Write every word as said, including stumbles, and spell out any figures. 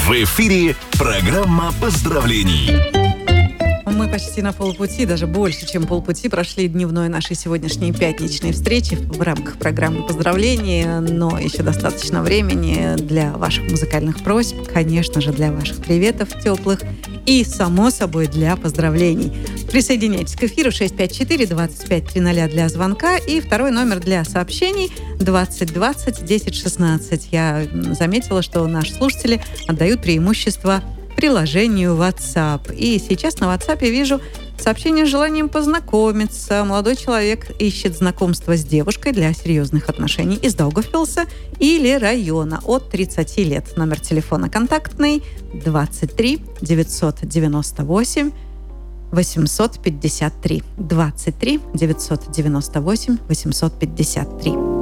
В эфире программа поздравлений. Мы почти на полпути, даже больше, чем полпути, прошли дневной нашей сегодняшней пятничной встречи в рамках программы поздравлений, но еще достаточно времени для ваших музыкальных просьб, конечно же, для ваших приветов теплых и, само собой, для поздравлений. Присоединяйтесь к эфиру шесть пять четыре двадцать пять тридцать для звонка и второй номер для сообщений двадцать двадцать десять шестнадцать. Я заметила, что наши слушатели отдают преимущество приложению WhatsApp. И сейчас на WhatsApp я вижу сообщение с желанием познакомиться. Молодой человек ищет знакомство с девушкой для серьезных отношений из Даугавпилса или района от тридцати лет. Номер телефона контактный двадцать три девятьсот девяносто восемь восемьсот пятьдесят три. двадцать три девятьсот девяносто восемь восемьсот пятьдесят три.